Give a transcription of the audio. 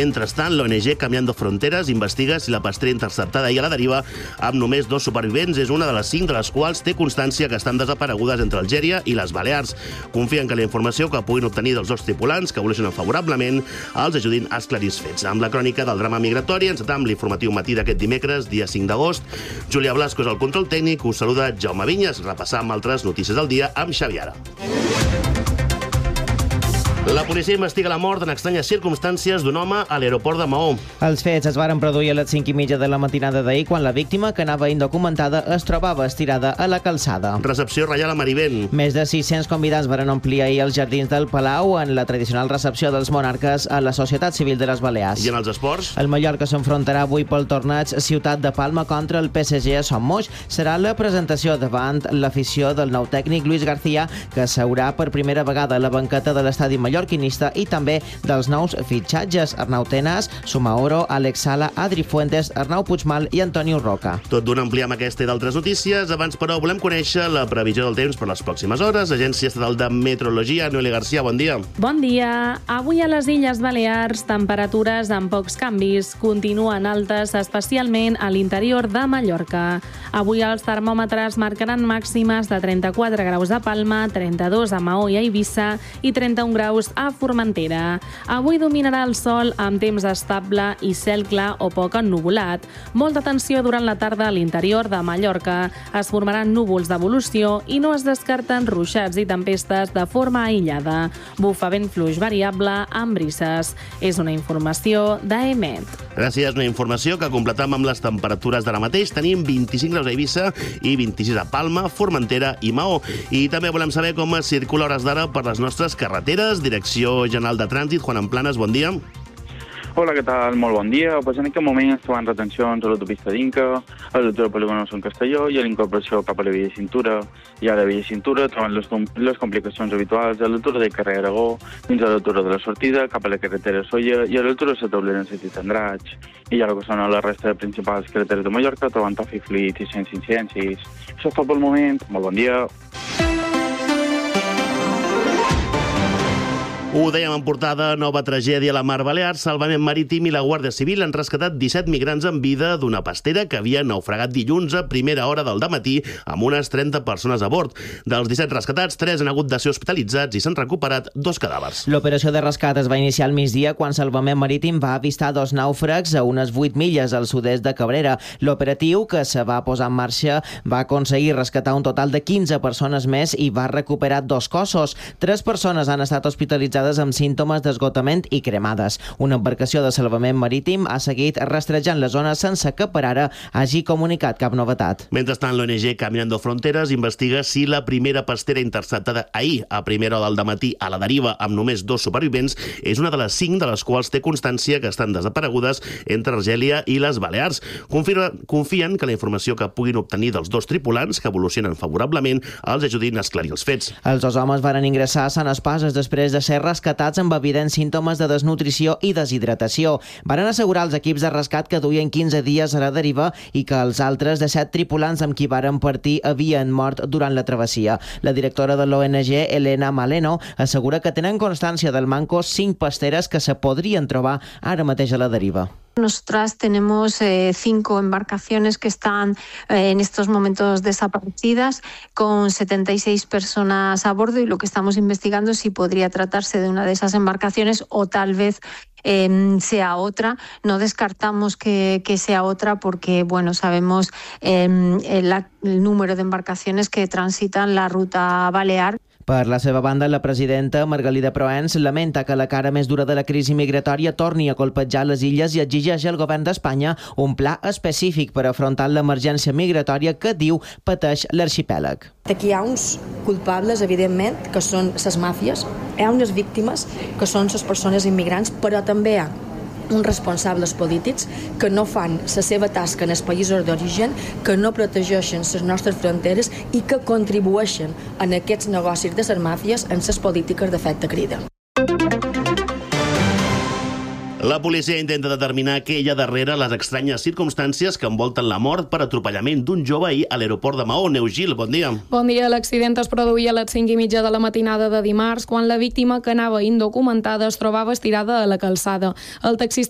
Mentrestant, l'ONG Caminando Fronteras investiga si la pastera interceptada ahir a la deriva amb només 2 supervivents és una de les 5 de les quals té constància que estan desaparegudes entre Algèria i les Balears. Confien que la informació que puguin obtenir dels 2 tripulants que evolucionen favorablement els ajudin a esclarir els fets. Amb la crònica del drama migratori encetam l'informatiu matí d'aquest dimecres, dia 5 d'agost. Júlia Blasco és el control tècnic, us saluda Jaume Vinyes. Repassam altres notícies del dia amb Xavi Ara. La policia investiga la mort en estranyes circumstàncies d'un home a l'aeroport de Maó. Els fets es varen produir a les 5:30 de la matinada d'ahir, quan la víctima, que anava indocumentada, es trobava estirada a la calçada. Recepció reial a Marivent. Més de 600 convidats varen omplir ahir els jardins del Palau en la tradicional recepció dels monarques a la Societat Civil de les Balears. I en els esports? El Mallorca s'enfrontarà avui pel torneig Ciutat de Palma contra el PSG a Son Moix. Serà la presentació davant l'afició del nou tècnic Luis García, que seurà per primera vegada a la banqueta de l'estadi mallorquinista, i també dels nous fitxatges: Arnau Tenas, Sumaoro, Alex Sala, Adri Fuentes, Arnau Puigmal i Antonio Roca. Tot d'un ampliar amb aquesta i d'altres notícies. Abans, però, volem conèixer la previsió del temps per les pròximes hores. Agència Estatal de Meteorologia, Noelia García, bon dia. Bon dia. Avui a les Illes Balears, temperatures amb pocs canvis. Continuen altes, especialment a l'interior de Mallorca. Avui els termòmetres marcaran màximes de 34 graus a Palma, 32 a Maó i a Eivissa i 31 graus a Formentera. Avui dominarà el sol amb temps estable i cel clar o poc ennuvolat. Molta atenció durant la tarda a l'interior de Mallorca. Es formaran núvols d'evolució i no es descarten ruixats i tempestes de forma aïllada. Bufa vent fluix variable amb brises. És una informació d'EMET. Gràcies, una informació que completam amb les temperatures d'ara mateix. Tenim 25 graus a Eivissa i 26 a Palma, Formentera i Maó. I també volem saber com es circula a hores d'ara per les nostres carreteres. Direcció General de Trànsit, Juan Planas, bon dia. Hola, què tal? Molt bon dia. Pues en aquest moment es troben retencions a l'autopista d'Inca, a l'altura de Polígono Sant Castelló i a l'incorporació cap a la Via Cintura. I a la Via Cintura troben les complicacions habituals a l'altura del carrer Aragó, fins a l'altura de la sortida, cap a la carretera Solla i a l'altura de la taulera en sentit Andratx. I ja que són a la resta de principals carreteres de Mallorca troben tràfic fluid i sense incidències. Això és tot pel moment. Molt bon dia. Ho dèiem en portada, nova tragèdia a la Mar Balear. Salvament Marítim i la Guàrdia Civil han rescatat 17 migrants en vida d'una pastera que havia naufragat dilluns a primera hora del dematí amb unes 30 persones a bord. Dels 17 rescatats, 3 han hagut de ser hospitalitzats i s'han recuperat 2 cadàvers. L'operació de rescat es va iniciar al migdia quan Salvament Marítim va avistar 2 nàufrags a unes 8 milles al sud-est de Cabrera. L'operatiu, que se va posar en marxa, va aconseguir rescatar un total de 15 persones més i va recuperar 2 cossos. 3 persones han estat hospitalitzades amb símptomes d'esgotament i cremades. Una embarcació de salvament marítim ha seguit rastrejant la zona sense que per ara hagi comunicat cap novetat. Mentrestant, l'ONG Caminando Fronteras investiga si la primera pastera interceptada ahir a primera hora del dematí a la deriva amb només 2 supervivents és una de les 5 de les quals té constància que estan desaparegudes entre Argèlia i les Balears. Confien que la informació que puguin obtenir dels 2 tripulants que evolucionen favorablement els ajudin a esclarir els fets. Els 2 homes varen ingressar a Sant Espases després de ser rescatats amb evidents símptomes de desnutrició i deshidratació. Varen assegurar als equips de rescat que duien 15 dies a la deriva i que els altres de 7 tripulants amb qui varen partir havien mort durant la travessia. La directora de l'ONG, Elena Maleno, assegura que tenen constància del manco 5 pasteres que se podrien trobar ara mateix a la deriva. Nosotras tenemos 5 embarcaciones que están en estos momentos desaparecidas con 76 personas a bordo y lo que estamos investigando es si podría tratarse de una de esas embarcaciones o tal vez sea otra. No descartamos que sea otra porque bueno, sabemos el número de embarcaciones que transitan la ruta balear. Per la seva banda, la presidenta Margalida Proens lamenta que la cara més dura de la crisi migratòria torni a colpejar les illes i exigeix al govern d'Espanya un pla específic per afrontar l'emergència migratòria que diu pateix l'arxipèlag. Aquí hi ha uns culpables, evidentment, que són les màfies, hi ha unes víctimes, que són les persones immigrants, però també hi ha uns responsables polítics que no fan la seva tasca en els països d'origen, que no protegeixen les nostres fronteres i que contribueixen en aquests negocis de les màfies en les polítiques d'efecte crida. La policia intenta determinar què hi ha darrere les estranyes circumstàncies que envolten la mort per atropellament d'un jove ahir a l'aeroport de Maó. Neus Gil, bon dia. Bon dia. L'accident es produïa a les 5:30 de la matinada de dimarts, quan la víctima, que anava indocumentada, es trobava estirada a la calçada. El taxista